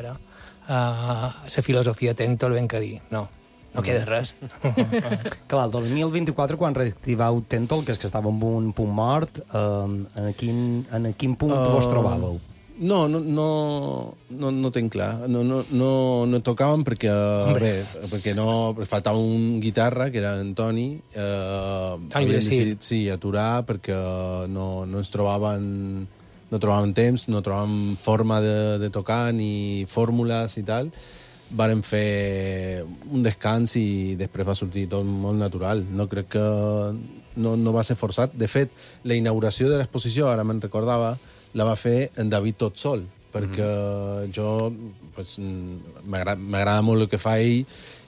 ara la filosofia té tot el ben que dir. No queda res. Clar, el 2024, quan reactivau Tentol, que és que estava en un punt mort, en quin punt vos trobàveu? No tinc clar. No tocàvem perquè faltava un guitarra, que era Antoni. Havien decidit aturar perquè no ens no trobàvem temps, no trobàvem forma de tocar ni fórmules i tal. Vàrem fer un descans i després va sortir tot molt natural. No crec que no va ser forçat. De fet, la inauguració de l'exposició, ara me'n recordava, la va fer en David tot sol, perquè jo m'agrada molt el que fa ell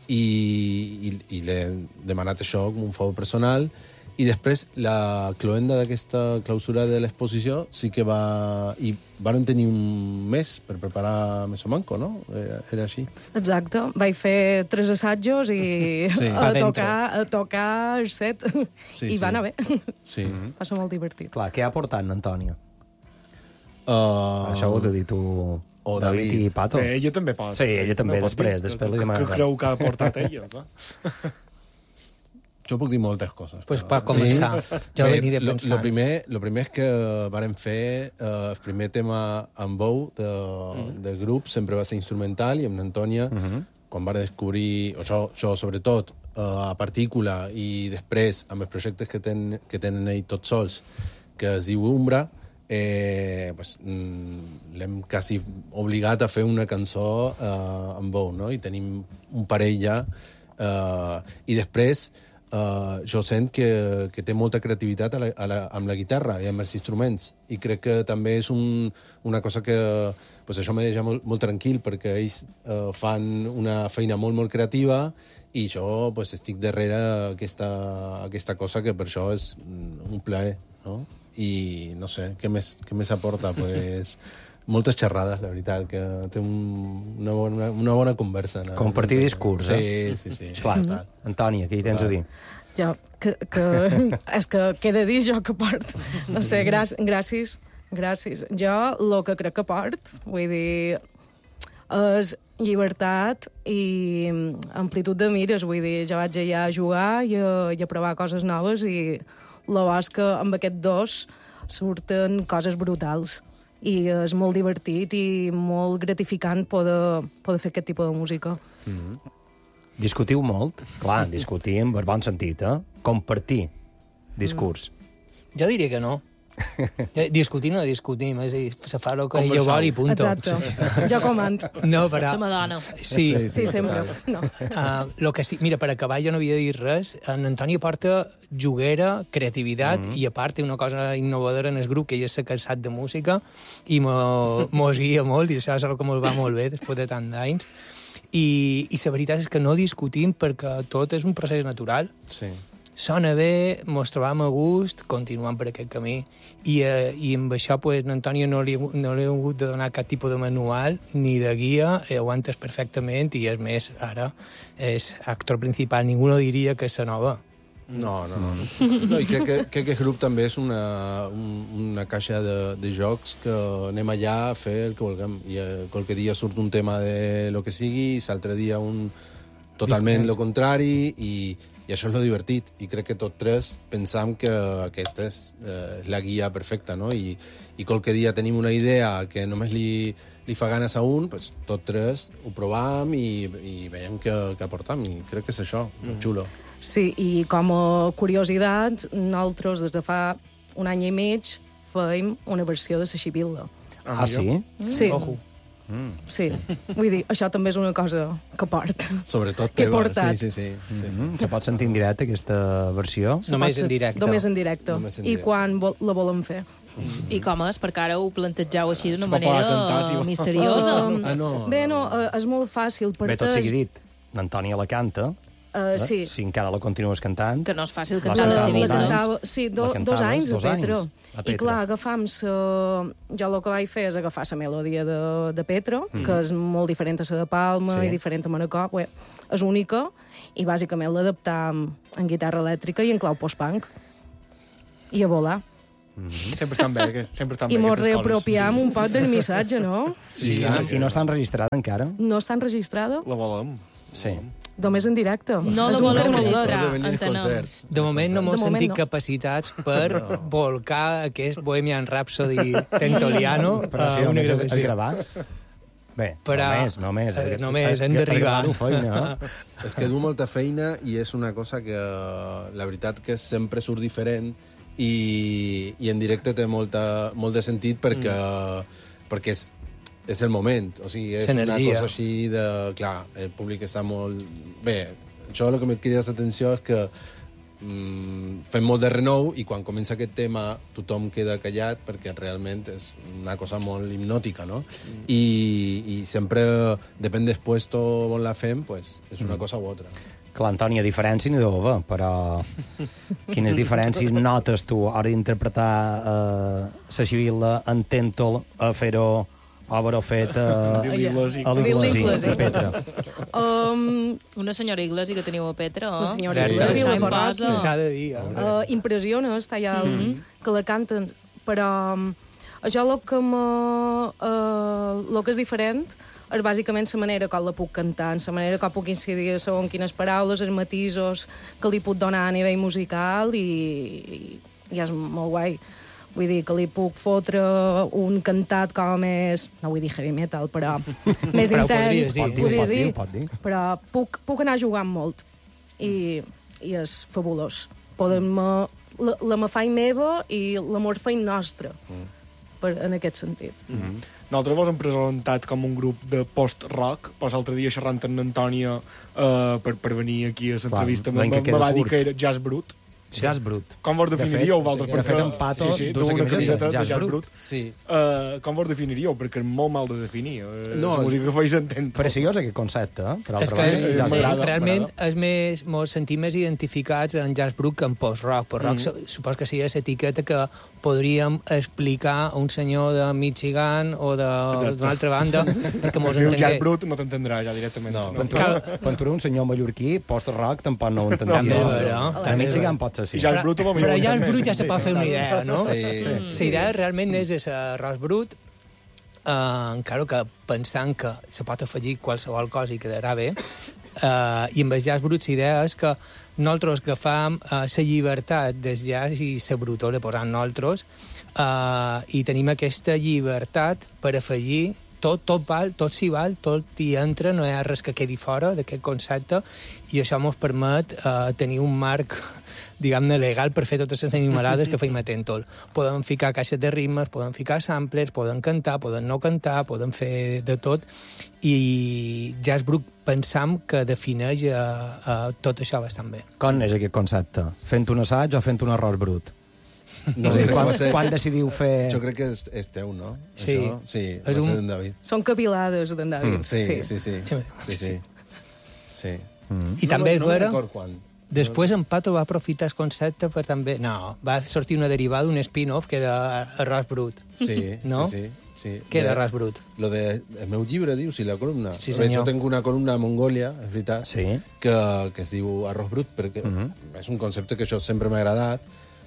i l'he demanat això com un favor personal. I després, la cloenda d'aquesta clausura de l'exposició sí que van tenir un mes per preparar Mesomanco, no? Era així. Exacte. Vaig fer 3 assajos i a tocar el set. I va anar bé. Sí. Va ser molt divertit. Clar, què ha portat Antònia? Això ho has de dir tu, David i Pato. Ella també pot. Sí, ella també, després li demanarà. Què creu que ha portat ella? Jo puc dir moltes coses. Pues per començar, jo aniré pensant. Lo primer és que vàrem fer el primer tema amb veu del grup, sempre va ser instrumental, i amb l'Antònia, quan va descobrir, jo sobretot, a Partícula, i després amb els projectes que tenen ells tots sols, que es diu Umbra, l'hem quasi obligat a fer una cançó amb veu, no? I tenim un parell ja. I després jo sent que té molta creativitat amb la guitarra i amb els instruments. I crec que també és una cosa que això me deixa molt tranquil, perquè ells fan una feina molt, molt creativa i jo estic darrere aquesta cosa que per això és un plaer, no? I no sé, què més aporta? Moltes xerrades, la veritat, que té una bona conversa. Compartir discurs, Sí. Clar. Antònia, què hi tens a dir? Jo, és que què he de dir jo que port? No sé, gràcies. Jo, el que crec que port, vull dir, és llibertat i amplitud de mires, vull dir, jo vaig allà a jugar i a provar coses noves i la bo és que amb aquests dos surten coses brutals i és molt divertit i molt gratificant poder fer aquest tipus de música. Discutiu molt? Clar, discutir en bon sentit, compartir discurs. Jo diria que no. Discutir no discutim, és a dir, se fa el que jo vol i punto. Exacte. Jo comand. No, però... Som a dona. Sí, sempre. No. Lo que sí, mira, per acabar jo no havia de dir res. En Antoni porta juguera, creativitat, i a part té una cosa innovadora en el grup, que ell és cansat de música, i mos guia molt, i això és el que mos va molt bé després de tant d'anys. I la veritat és que no discutim perquè tot és un procés natural. Sí. Sona bé, mos trobam a gust, continuam per aquest camí. I amb això, Antònia no li ha hagut de donar cap tipus de manual ni de guia, ho entès perfectament, i és més, ara és actor principal. Ningú no diria que és la nova. No, i crec que el grup també és una caixa de jocs que anem allà a fer el que vulguem. I qualque dia surt un tema de lo que sigui, i l'altre dia totalment lo contrari, i això és lo divertit. I crec que tots tres pensam que aquesta és la guia perfecta, no? I qualque dia tenim una idea que només li fa ganes a un, tots tres ho provam i veiem què aportam. I crec que és això, xulo. Sí, i com a curiositat, nosaltres des de fa un any i mig fèiem una versió de la Sibil·la. Ah, sí? Sí. Ojo. Sí, vull dir, això també és una cosa que porta. Sobretot que teva, portat. sí. Se pot sentir en directe, aquesta versió? Només en directe. Només en directe. I quan la volem fer. I com és? Perquè ara ho plantejau així d'una Es va parar a cantar, manera sí. misteriosa. No. Bé, no, és molt fàcil. Bé, tot sigui dit, l'Antònia la canta, Sí. si encara la continues cantant... Que no és fàcil La cantar la cantava Sibil·la. molt Cantava, sí, La cantaves 2 anys a 2 Petro. anys a I clar, agafam jo el que vaig fer és agafar la melodia de Petro, que és molt diferent a la de Palma i diferent a Manacor, és única, i bàsicament l'adaptam en guitarra elèctrica i en clau post-punk. I a volar. Sempre estan bé, sempre estan bé. I mos aquestes coses. reapropiam un poc del missatge, no? Sí, I no està enregistrada encara? No està enregistrada? La volem. Sí. Només en directe. No la És un voleu tema registrar. molt- Has de venir als entenem. concerts. De moment no De m'ho moment sentit no. capacitats per volcar aquest Bohemian Rhapsody tentoliano Però sí, a una només és gravació. gravar. Bé, Però, només. només, hem d'arribar. Regalar-ho feina, És que du molta feina i és una cosa que la veritat que sempre surt diferent i en directe té molt de sentit perquè és el moment. O sigui, és una L'energia. cosa així de... Clar, el públic està molt... Bé, això el que me crida l'atenció és que fem molt de renou i quan comença aquest tema tothom queda callat perquè realment és una cosa molt hipnòtica, no? I sempre, depèn del puesto on la fem, pues, és una cosa u altra. Clar, Antoni, a diferència n'hi d'ova, però quines diferències notes tu a l'hora d'interpretar la Sibil·la en Tèntol a fer-ho obra feta Lili Iglesi. a l'Iglesi, Iglesi. de Petra? Una senyora Iglesi que teniu a Petra, La oh? senyora Sí. Iglesi, la Em parròquia. posa. S'ha de dir. Impressiona, està allà que la canten, però això el que és diferent és bàsicament la manera com la puc cantar, la manera com puc incidir segons quines paraules, els matisos que li puc donar a nivell musical i és molt guai. Vull dir que li puc fotre un cantat com més... No vull dir heavy metal, però més Però ho intens. podries dir. Ho pot dir. Però puc anar jugant molt i és fabulós. La me faig meva i l'amor faig nostra, en aquest sentit. Nosaltres vos hem presentat com un grup de post-rock, però l'altre dia xerrant amb l'Antònia per venir aquí a l'entrevista l'any que me queda va dir curt. que era jazz brut. Jazz brut. Com vos definiríeu, vosaltres? de fet, en Pato sí, dus du una camiseta, camiseta de jazz jazz brut. brut. Sí. Com vos definiríeu? Perquè és molt mal de definir. No, la música que feis entendre. Preciós aquest concepte, eh? Per És altra que banda, jazz m'agrada, brut. realment m'agrada. mos sentim més identificats en jazz brut que en post-rock. Post-rock supos que sigui l'etiqueta que podríem explicar a un senyor de Michigan o d'una altra banda perquè mos Si dius jazz entengué. brut no t'entendrà ja directament. No. Quan tu eres un senyor mallorquí, post-rock tampoc no ho entendria. També, però, A també, Michigan pot ser I sí. jazz brut, Però ja el brut ja se pot fer una idea, no? Sí. La idea realment és l'arròs brut, encara que pensant que se pot afegir qualsevol cosa i quedarà bé, i amb el jazz brut la idea és que nosaltres agafam la llibertat del jazz i la brutó le posam nosaltres i tenim aquesta llibertat per afegir tot val, tot s'hi val, tot hi entra, no hi ha res que quedi fora d'aquest concepte i això ens permet tenir un marc diguem-ne, legal per fer totes les animalades que feim a Tèntol. Podem ficar caixes de ritmes, podem ficar samplers, podem cantar, podem no cantar, podem fer de tot, i Jazz Brut pensam que defineix tot això bastant bé. Com és aquest concepte? Fent un assaig o fent un arròs brut? No, És a dir, crec que va ser- quan decidiu fer... Jo crec que és teu, no? Sí. Això? Sí, va És ser un- d'en David. Són capilades d'en David. Sí. I també és no vera... record quan. Després en Pato va aprofitar el concepte per també... No, va sortir una derivada, un spin-off, que era Arròs Brut. Sí, No? sí. Què era Arròs Brut? Lo de... El meu llibre, dius, i la columna. Sí, Bé, senyor. Jo tinc una columna a Mongòlia, és veritat, Sí. que es diu Arròs Brut, perquè és un concepte que això sempre m'ha agradat.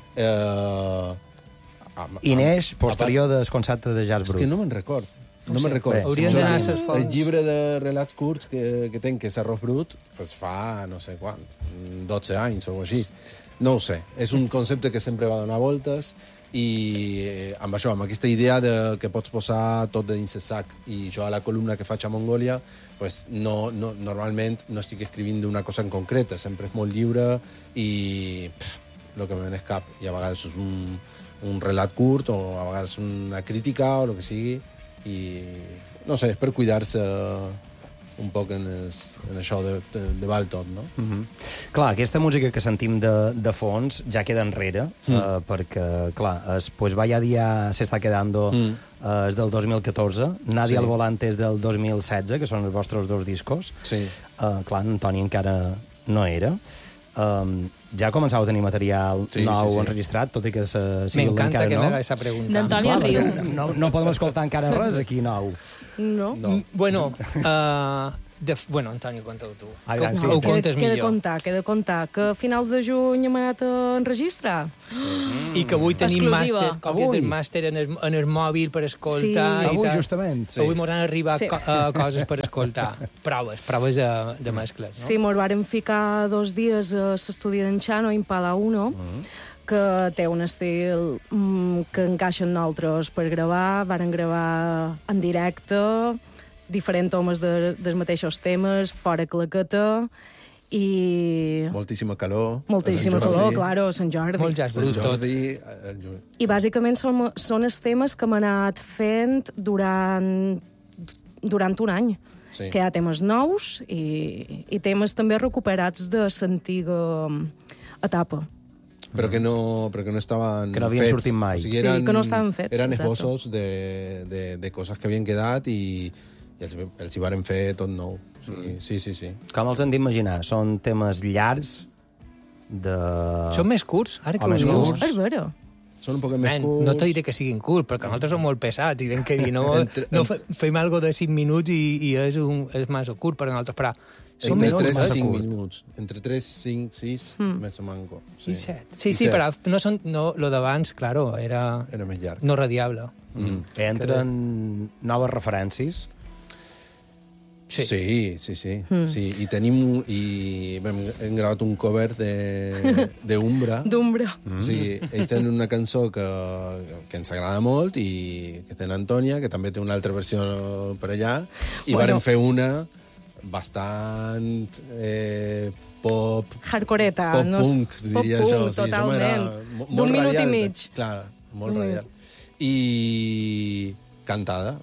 I neix posterior del concepte de jazz És brut. que no me'n record. No me'n record. Bé, Haurien sí, d'anar a sí. ses fonts. El llibre de relats curts que tenc, que és Arròs Brut, pues fa no sé quant, 12 anys o alguna cosa així. No ho sé. És un concepte que sempre va donar voltes i amb això, amb aquesta idea de que pots posar tot dins el sac. I jo a la columna que faig a Mongòlia pues normalment no estic escrivint d'una cosa en concreta, sempre és molt lliure i el que me ven és cap. I a vegades és un relat curt o a vegades una crítica o el que sigui i no sé, és per cuidar-se un poc en això de val tot, no? Clar, aquesta música que sentim de fons ja queda enrere, perquè, clar, pues vaya dia se està quedando és del 2014, Nadie Sí. al volante és del 2016, que són els vostres dos discos. Sí. Clar, Antoni encara no era. Ja començava a tenir material Sí, nou sí, sí. enregistrat, tot i que la Sibil·la M'encanta encara que no. m'haga aquesta pregunta. D'Antoni Clar, riu. perquè no podem escoltar encara res aquí nou. No? No. Bueno, Bueno, Antoni, conta-ho tu. Aviam, sí. Ho contes Queda millor. contar que a finals de juny hem anat a enregistrar. I que avui tenim Exclusiva. màster en el mòbil per escoltar. Sí. I Avui, tal. justament. Sí. Avui mos han arribat Sí. coses per escoltar. Proves de mescles, no? Sí, mos vàrem ficar 2 dies a l'estudi d'en Xano, a Impala 1, que té un estil que encaixa en nosaltres per gravar. Varen gravar en directe, diferents homes dels mateixos temes, fora claqueta, i Moltíssima calor. moltíssima a Sant Jordi. calor, claro, a Sant Jordi. Molt jazz Sant brut tot. Jordi, I bàsicament són els temes que hem anat fent durant un any. Sí. Que hi ha temes nous i temes també recuperats de l'antiga etapa. Però que no estaven Que no havien fets. sortit mai. O sigui, Sí, eren, que no estaven fets, Eren exacte. esbossos de coses que havien quedat i els hi varen fer tot nou. Sí. Com els hem d'imaginar? Són temes llargs Són més curts, ara que O ho més dius. curts. És vera. Són un poc més Man, curts. no te diré que siguin curts, perquè nosaltres som molt pesats i ben que dir, no fem algo de 5 minuts i és massa curt per nosaltres, però són Entre menys 3 i massa 5 curt. minuts. Entre 3, 5, 6, més o manco. i 7. I Sí, set. però no són... No, lo d'abans, claro, era Era més llarg. no radiable. Entren noves referències. Sí. Sí. I tenim... hem gravat un cover d'Umbra. D'ombra. O sigui, ells tenen una cançó que ens agrada molt i que té l'Antònia, que també té una altra versió per allà, i Bueno. vàrem fer una bastant pop Hardcoreta. punk, diria pop jo. punk, Sí, això totalment. m'agrada. D'un minut i radial, mig. Clar, molt radial. I cantada.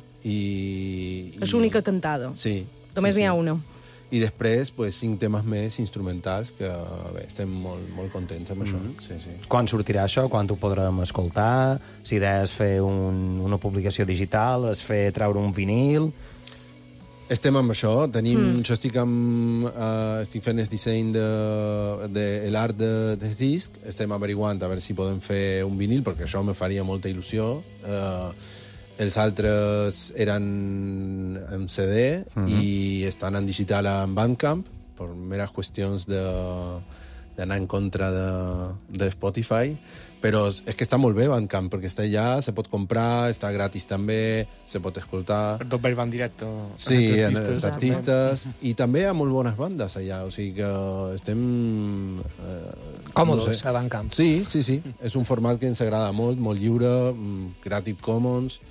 És l'única cantada. Sí. Només n'hi ha una. I després, pues, 5 temes més instrumentals que bé, estem molt contents amb això. Sí. Quan sortirà això? Quan ho podrem escoltar? Si és fer una publicació digital, és fer treure un vinil... Estem amb això. Jo estic fent el disseny de l'art del disc. Estem averiguant a veure si podem fer un vinil, perquè això me faria molta il·lusió. Els altres eren en CD i estan en digital en Bandcamp per meres qüestions d'anar en contra de Spotify. Però és que està molt bé Bandcamp, perquè està allà, se pot comprar, està gratis també, se pot escoltar. Tot bé va en directe. Sí, amb els artistes. I també hi ha molt bones bandes allà, o sigui que estem... Còmodes a Bandcamp. Sí. És un format que ens agrada molt lliure, Creative Commons,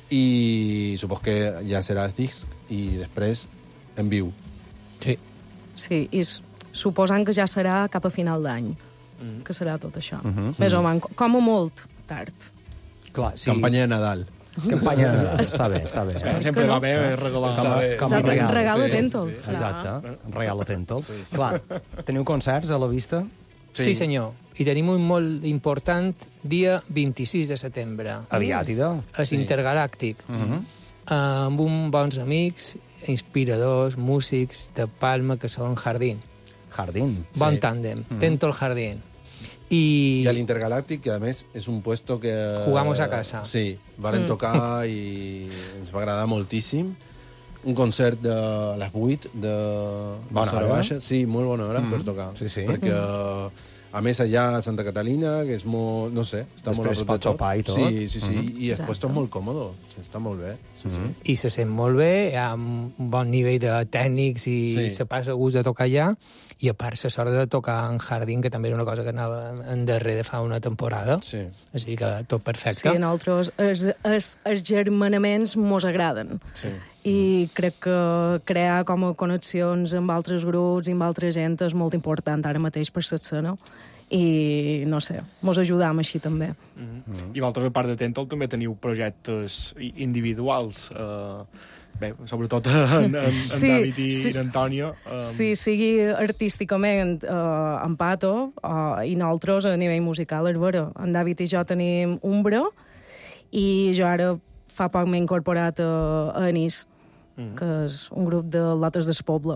i supos que ja serà el disc i després en viu. Sí. Sí, i suposant que ja serà cap a final d'any, que serà tot això. Més o menys, com a molt tard. Clar, sí. Campanya de Nadal. Campanya... està bé. Sempre va bé regalar. Com a Exacte, regal. regal sí, atento. sí, Exacte, regal atento. Clar, teniu concerts a la vista? Sí, senyor. I tenim un molt important dia 26 de setembre. Aviat, idò. És intergalàctic. Amb uns bons amics, inspiradors, músics de Palma, que són Jardín. Jardín. Bon tàndem. Tento el Jardín. I I a l'Intergalàctic, que a més és un puesto que... Jugamos a casa. Sí, varen tocar i ens va agradar moltíssim. Un concert de les 8 de Bona hora hora. baixa. Sí, molt bona hora per tocar. Sí. Perquè, a més, allà a Santa Catalina, que és molt... No sé, està molt a Després prop de pots sopar i tot. Sí. I el puesto és molt còmode. Sí, està molt bé. Sí. i se sent molt bé, hi ha un bon nivell de tècnics i Sí. se passa a gust de tocar allà, i a part la sort de tocar en Jardín, que també era una cosa que anava en darrere fa una temporada. Sí. Així que tot Sí, perfecte. a nosaltres els germanaments mos agraden. Sí. I crec que crear com a connexions amb altres grups i amb altra gent és molt important ara mateix per l'escena. I, no sé, mos ajudam així també. I vosaltres, a part de Tental, també teniu projectes individuals. Bé, sobretot en Sí, David i sí. en Antònia. Sí, sigui artísticament en Pato i nosaltres a nivell musical, és vera. En David i jo tenim Umbra i jo ara fa poc m'he incorporat a Anís, que és un grup de lotes del poble.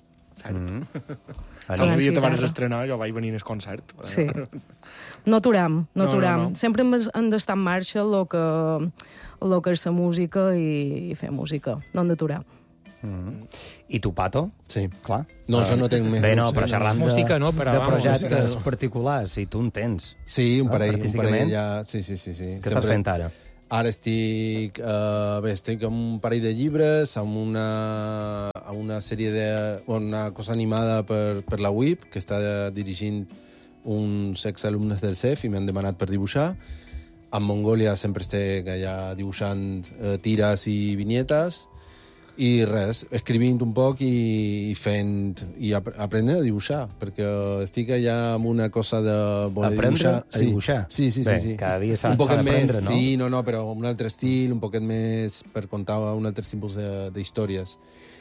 El dia te van guitarra. estrenar, jo vaig venir al concert. Sí. No aturam, no No, aturam. no. Sempre hem d'estar en marxa el que és la música i fer música. No hem d'aturar. I tu, Pato? Sí. Clar. No, jo no tinc més Bé, no, grups, però xerrant de, Música no, però de vamos, projectes música no. particulars, i tu en tens. Sí, un parell artísticament? ja... Sí. Què estàs fent ara? Ara estic amb un parell de llibres, amb una sèrie de... una cosa animada per la WIP, que està dirigint uns exalumnes del CEF i m'han demanat per dibuixar. En Mongòlia sempre estic allà dibuixant tires i vinyetes. I res, escrivint un poc i fent... i aprenent a dibuixar, perquè estic allà amb una cosa de voler Aprendre dibuixar. a dibuixar? Sí. Bé, cada dia s'ha un poquet d'aprendre, més, no? Sí, no, però un altre estil, un poquet més per contar un altre tipus d'històries.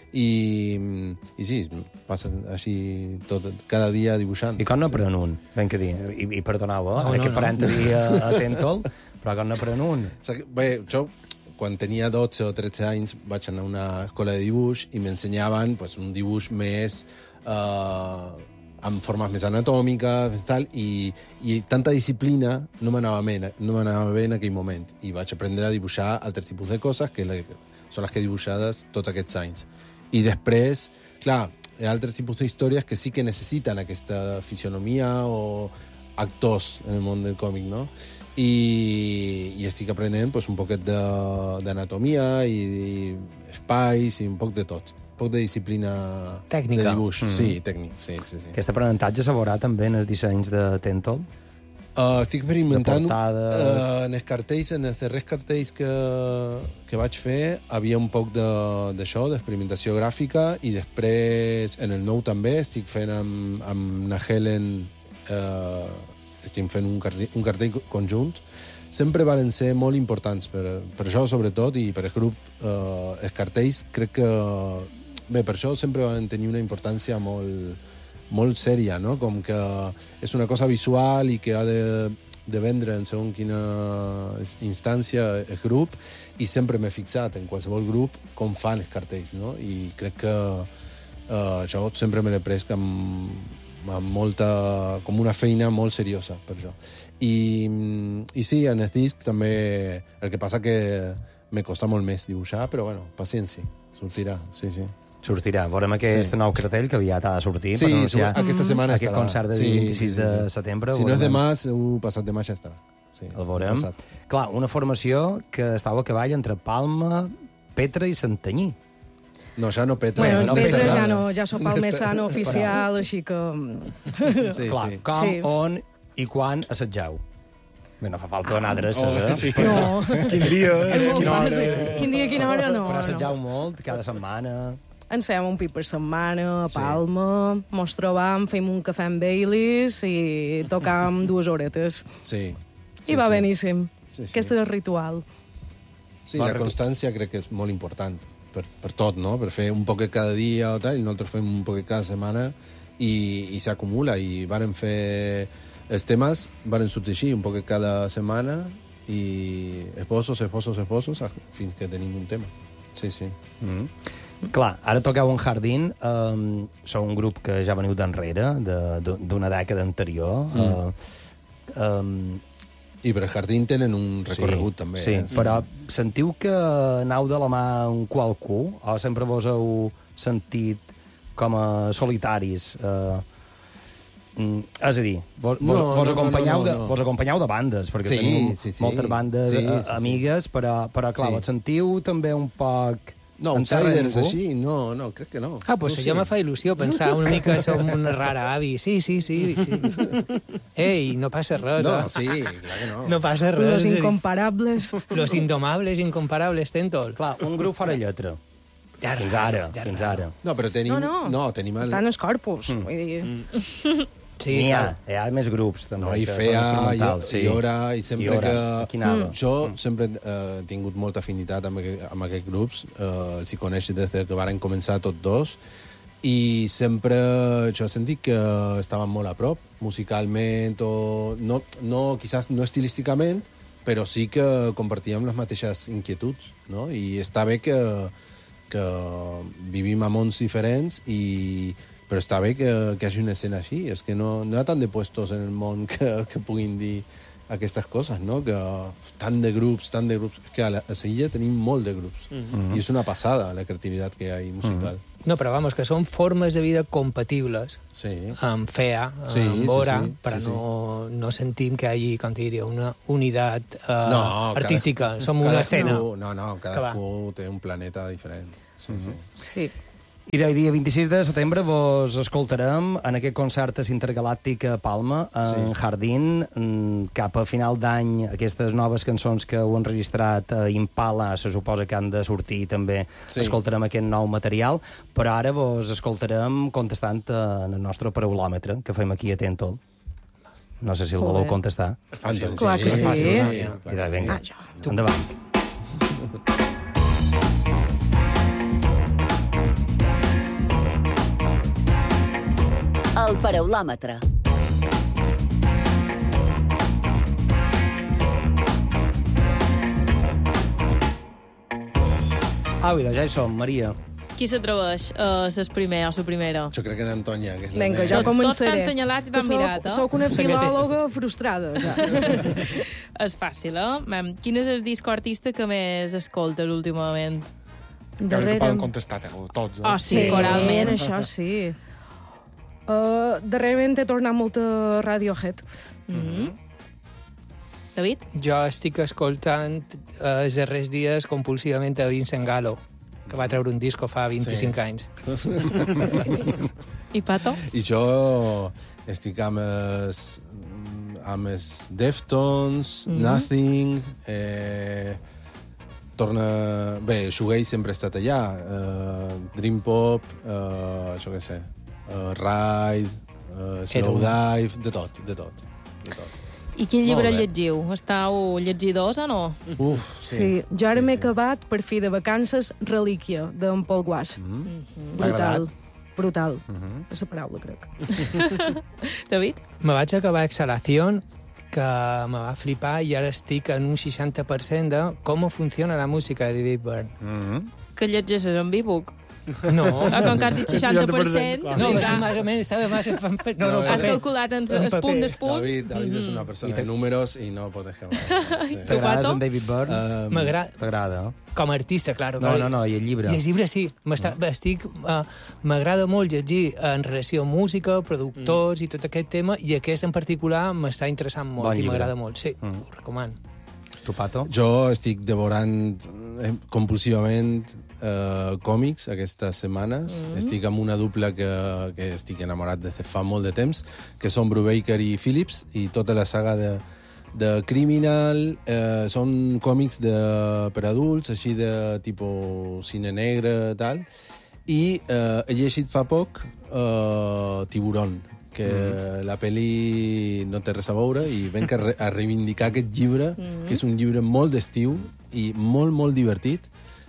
I sí, passa així cada dia dibuixant. I com n'aprèn un? Ben que dir. I perdoneu, en aquest parèntesi atentol, però com n'aprèn un? Bé, jo quan tenia 12 o 13 anys vaig anar a una escola de dibuix i m'ensenyaven pues, un dibuix més amb formes més anatòmiques tal, i tanta disciplina no m'anava bé en aquell moment i vaig aprendre a dibuixar altres tipus de coses que són les que he dibuixades tots aquests anys. I després, clar, hi ha altres tipus d'històries que sí que necessiten aquesta fisionomia o actors en el món del còmic, no? I estic aprenent pues, un poquet d'anatomia i espais i un poc de tot. Un poc de disciplina tècnica. De dibuix. Sí, tècnic, sí. Aquest aprenentatge s'ha veurà també en els dissenys de Tentol? Estic experimentant en els cartells, en els darrers cartells que vaig fer havia un poc d'això, d'experimentació gràfica, i després en el nou també estic fent amb na Helen estic fent un cartell conjunt. Sempre van ser molt importants per això, sobretot, i per el grup. Els cartells, crec que... Bé, per això sempre van tenir una importància molt sèria, no? Com que és una cosa visual i que ha de vendre en segons quina instància el grup, i sempre m'he fixat en qualsevol grup com fan els cartells, no? I crec que jo sempre me l'he pres com una feina molt seriosa per això. I sí, en el disc també el que passa que me costa molt més dibuixar, però bueno, paciència, sortirà, sí. Sortirà, veurem aquest nou cartell que aviat ha de sortir sí, per anunciar aquesta setmana aquest concert del 26 de setembre. Si no és demà, passat demà ja estarà. Sí, el veurem. Clar, una formació que estava a cavall entre Palma, Petra i Santanyí. No, ja no Petra. Bueno, Petra ja no, ja sóc el Messano oficial, així que... Sí, clar, com, on i quan assajau? Bé, no fa falta anar adreces, Sí. No. Quin dia, quina hora... Quin dia, quina hora, no. Però assajau molt, cada setmana... Ens fem un pit per setmana, a Palma, mos trobam, fem un cafè amb Baileys i tocam 2 horetes. Sí. I va beníssim. Sí. Aquest és el ritual. Sí, la constància crec que és molt important per tot, no? Per fer un poquet cada dia o tal, i nosaltres fem un poquet cada setmana i s'acumula. I varen fer... Els temes varen sortir així, un poquet cada setmana, i esposos, fins que tenim un tema. Sí. Clar, ara toqueu en Jardín, sou un grup que ja veniu d'enrere, d'una dècada anterior. I per Jardín tenen un recorregut, també. Sí, però sentiu que aneu de la mà amb qualcú, o sempre vos heu sentit com a solitaris? És a dir, vos acompanyeu de bandes, perquè teniu moltes bandes amigues, però clar, vos sentiu també un poc... No, outsiders així, no, crec que no. Pues això me fa il·lusió, pensar una mica que som una rara avi. Sí. Ei, no passa res. No, sí, clar que no. No passa res. Los incomparables. Los indomables, incomparables, Tentol. Clar, un grup fora lletra. Fins ara. No, però tenim... No. Tenim Estan els corpus, vull dir... Sí, hi ha més grups, també. No, i Fea, i Ora, i sempre que... Jo sempre he tingut molta afinitat amb aquests grups, els hi coneixo des que varen començar tots dos, i sempre jo he sentit que estaven molt a prop, musicalment, o quizás no estilísticament, però sí que compartíem les mateixes inquietuds, no? I està bé que vivim a mons diferents però està bé que hi hagi una escena així. És que no hi ha tant de puestos en el món que puguin dir aquestes coses, no? Que tant de grups... És que a Sevilla tenim molt de grups. I és una passada la creativitat que hi ha musical. No, però vamos, que són formes de vida compatibles Sí. amb FEA, Sí, amb Bora, sí, sí, però sí, no sentim que hi hagi, com te diria, una unitat artística. Som una escena. Cadascú té un planeta diferent. Sí, sí. Sí. I el dia 26 de setembre vos escoltarem en aquest concert intergalàctic a Palma, en Jardín. Cap a final d'any, aquestes noves cançons que heu enregistrat a Impala se suposa que han de sortir també. Escoltarem aquest nou material, però ara vos escoltarem contestant en el nostre paraulòmetre que fem aquí a Tentol. No sé si el voleu contestar. Clar que sí. Vinga, endavant. El paraulòmetre. Doncs ja hi som, Maria. Qui s'atreveix a ser el primer o la primera? Jo crec que en Antònia, que és la Vinga, meva. jo començaré. Tots t'han assenyalat i t'han mirat, eh? Soc una filòloga frustrada, ja. És fàcil, eh? Quin és el disc o artista que més escoltes últimament? Que poden contestar tots. Oh, sí, coralment. Això sí. Darrerament he tornat molt a Radiohead. David? Jo estic escoltant els darrers dies compulsivament a Vincent Gallo, que va treure un disco fa 25 anys. I Pato? I jo estic amb els Deftones, Nothing, Bé, Shoegaze sempre ha estat allà, Dream Pop, això què sé, Ride, Slow Dive, de tot. I quin llibre llegiu? Estàu llegidors o no? Uf, Sí, jo ara m'he acabat, per fi de vacances, Relíquia, d'en Paul Guas. Brutal. És la paraula, crec. David? Me vaig acabar Exhalación, que me va flipar, i ara estic en un 60% de com funciona la música de David Byrne. Que llegeixes en e-book? No. Com que has dit 60%... No, sí, más o menos, estava más... No, Has calculat el punt del punt? David és una persona de números i no pot dejar. T'agrada en David Byrne? T'agrada, no? Com a artista, clar. No, i el llibre? I el llibre sí. M'agrada molt llegir en relació a música, productors i tot aquest tema, i aquest en particular m'està interessant molt i m'agrada molt. Sí, ho recomano. Tu, Pato? Jo estic devorant compulsivament còmics aquestes setmanes. Estic amb una dupla que estic enamorat des de fa molt de temps, que són Brubaker i Phillips, i tota la saga de Criminal. Són còmics per adults, així de tipus cine negre, tal. I he llegit fa poc Tiburón, que la pel·li no té res a veure, i venc a reivindicar aquest llibre, que és un llibre molt d'estiu i molt, molt divertit,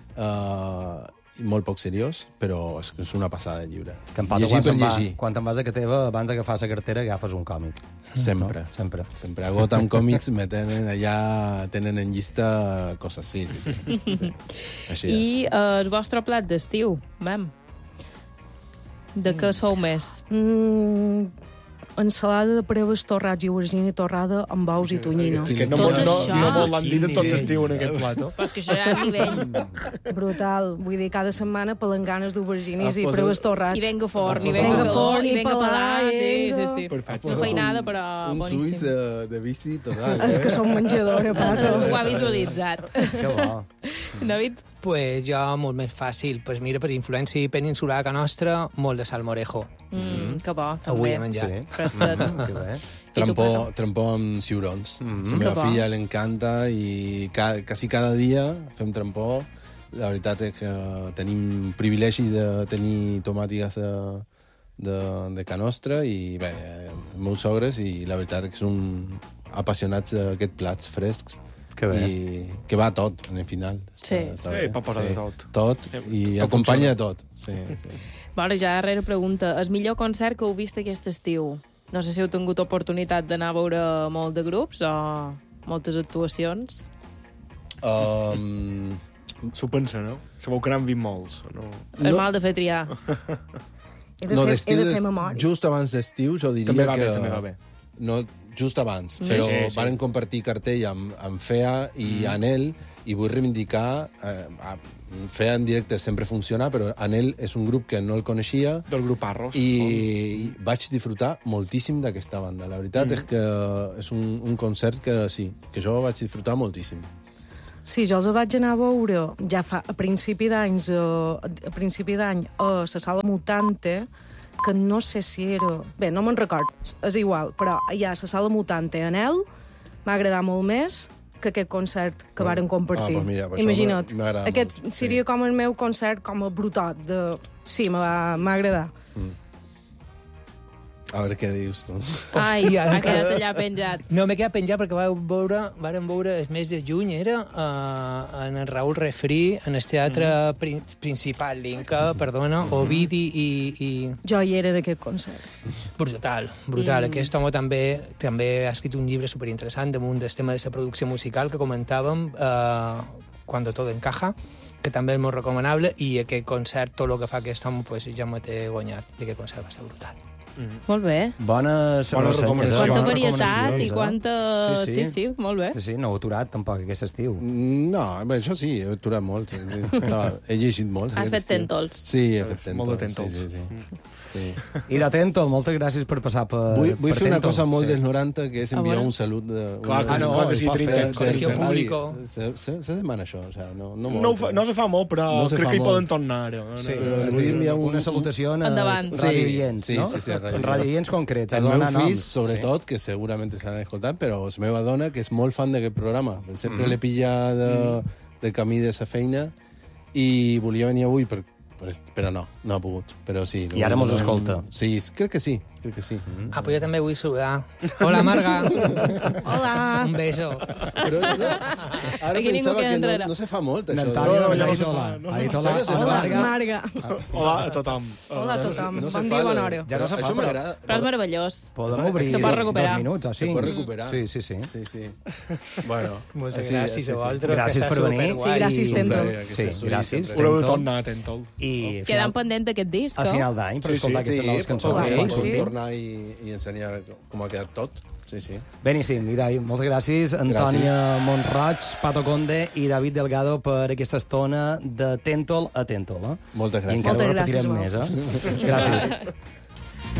i molt poc seriós, però és una passada de llibre. Que en Pato, quan te'n vas a casa teva, abans d'agafar la cartera, agafes un còmic. Sempre. No? Sempre. A Gotham Comics me tenen allà, tenen en llista coses, sí. Així I el vostre plat d'estiu, vam? De què sou més? Ensalada de preves torrats i aubergina torrada amb ous i tonyina. Que no l'han dit tot estiu en aquest plat. Però és que això ja és nivell. Brutal. Vull dir, cada setmana pelanganes d'auberginis i preves torrats. I venga forn, i venga calor, i venga pelar. Sí. Perfecte. No feinada, però boníssim. Un suís de bici total. És que som menjadora, Pato. Ho ha visualitzat. Que bo. David? Pues jo molt més fàcil. Pues mira, per influència peninsular que nostra, molt de salmorejo. Que bo, també. Avui he menjat. Frestet. Que bé. Trampó amb ciurons. La meva filla l'encanta i quasi cada dia fem trampó. La veritat és que tenim privilegi de tenir tomàtiques de ca nostra i bé, els meus sogres, i la veritat és que són apassionats d'aquests plats frescs. Que bé. I que va tot, en el final. Sí. Està bé. Pot posar de tot. Tot, i acompanya de tot. Sí. Bueno, ja darrera pregunta. El millor concert que heu vist aquest estiu? No sé si heu tingut oportunitat d'anar a veure molt de grups o moltes actuacions. S'ho pensa, no? Sabeu que n'han vist molts. No? És mal de fer triar. He de fer memòria. Just abans d'estiu, jo diria També va bé. no, just abans, però varen compartir cartell amb Fea i Anel, i vull reivindicar... Fea en directe sempre funciona, però Anel és un grup que no el coneixia. Del grup Arros. I vaig disfrutar moltíssim d'aquesta banda. La veritat és que és un concert que sí, que jo vaig disfrutar moltíssim. Sí, jo els vaig anar a veure ja a principi d'any a la sala Mutante, que no sé si era... Bé, no me'n record, és igual, però ja a la sala Mutante Anel m'ha agradat molt més que aquest concert que varen compartir. Pues mira, imagina't, m'agrada aquest molt, seria com el meu concert com a brutot. Sí, m'ha agradat. A veure què dius, tu. Ai, Hòstia, ha quedat allà penjat. No, m'he quedat penjat perquè vàrem veure el mes de juny, era en el Raül Refri, en el teatre principal, l'Inca, perdona, Ovidi i... Jo hi era d'aquest concert. Brutal. Aquest home també ha escrit un llibre superinteressant damunt del tema de la producció musical que comentàvem, Cuando todo encaja, que també és molt recomanable, i aquest concert, tot el que fa aquest home, pues, ja me té guanyat. I aquest concert va ser brutal. Molt bé. Bones recomanacions. Quanta bones varietat recomanacions, i quanta... Sí, molt bé. Sí, no ho he aturat tampoc aquest estiu. No, bé, això sí, he aturat molt. He llegit molt. Has fet tèntols. Sí, he fet tèntols. Molt de tèntols. Sí. I de Tèntol, moltes gràcies per passar per Vull fer una Tèntol. cosa molt dels 90, que és enviar un salut de... Clar que sí, tenim temps. Colegio público. Se demana això, o sea, no No se fa molt, però crec que hi poden tornar ara. Sí, Però vull enviar una salutació a Endavant. Ràdio Iens, sí, no? sí, a Ràdio En Ràdio Iens concret. El meu fill, sobretot, que segurament s'han escoltat, però la meva dona, que és molt fan d'aquest programa. Sempre l'he pillat de camí de sa feina i volia venir avui, però no ha pogut. Però sí. I ara mos escolta. Sí, crec que sí. Pues jo també vull saludar. Hola, Marga. Hola. Un beso. Però ara Aquí ningú pensava queda que enrere. no se fa molt, això. N'Antònia No, no, ja ha no dit se hola. fa, no Ha dit se hola. fa. Se Hola, fa. Marga. Marga. Hola a tothom. Hola a tothom. No se Bon fa dia, bona hora. Ja no se fa, Això m'agrada. Però és meravellós. Podem obrir Se pot recuperar. 2 minuts o 5. Se pot recuperar. Sí. Sí. Bueno. Moltes així, gràcies a vosaltres. Gràcies per venir. Sí, gràcies, Tèntol. Sí, gràcies. Haureu de tornar a Tèntol. I Quedant pendent d'aquest disc, a final d'any, per escoltar aquestes noves cançons. Clar, Quan sí. tornar i ensenyar com ha quedat tot. Sí. Beníssim, Irai, moltes gràcies. Antònia Montroig, Pato Conde i David Delgado per aquesta estona de Tèntol a Tèntol. Moltes gràcies. I encara ho Moltes gràcies, repetirem més, Gràcies.